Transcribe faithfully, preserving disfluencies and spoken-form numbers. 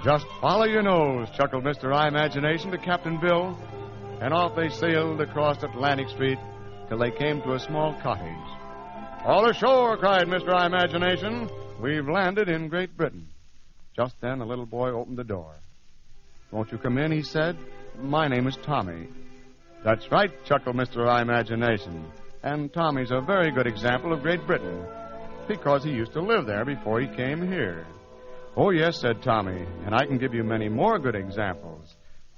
Just follow your nose, chuckled Mister I Imagination to Captain Bill, and off they sailed across Atlantic Street till they came to a small cottage. All ashore, cried Mister I Imagination. We've landed in Great Britain. Just then a little boy opened the door. Won't you come in, he said. My name is Tommy. That's right, chuckled Mister I Imagination. And Tommy's a very good example of Great Britain, because he used to live there before he came here. Oh, yes, said Tommy, and I can give you many more good examples.